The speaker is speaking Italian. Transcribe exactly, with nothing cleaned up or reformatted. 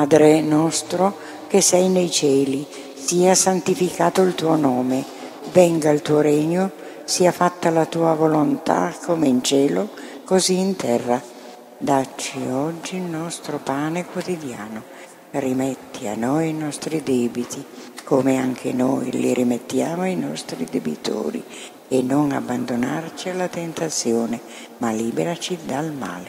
Padre nostro che sei nei cieli, sia santificato il tuo nome, venga il tuo regno, sia fatta la tua volontà come in cielo, così in terra. Dacci oggi il nostro pane quotidiano, rimetti a noi i nostri debiti, come anche noi li rimettiamo ai nostri debitori, e non abbandonarci alla tentazione, ma liberaci dal male.